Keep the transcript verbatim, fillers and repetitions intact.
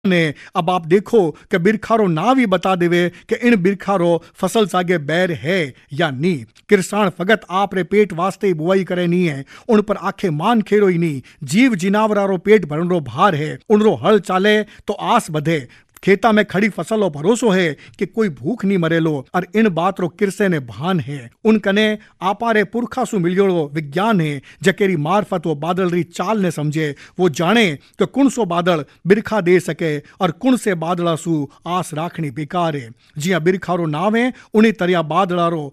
ने अब आप देखो कि बिरखारो ना भी बता देवे कि इन बिरखारो फसल सागे बैर है या नी। किसान फगत आप रे पेट वास्ते ही बुआई करे नहीं है, उन पर आखे मान खेरो ही नहीं। जीव जिनावरारो पेट भरन रो भार है, उनरो हल चाले तो आस बधे। खेता में खड़ी फसलों भरोसो है कि कोई भूख नहीं मरेलो, और इन बात रो किरसे ने भान है। उन कने आपारे पुरखा सु मिलियोड़ो विज्ञान है, जकेरी मार्फत वो बादल री चाल ने समझे। वो जाने कि कुण सो बादल बिरखा दे सके और कुण से बादला सु आस राखनी बेकार है। जिया बिरखारो नाव है, उन्हीं तरिया बादलारो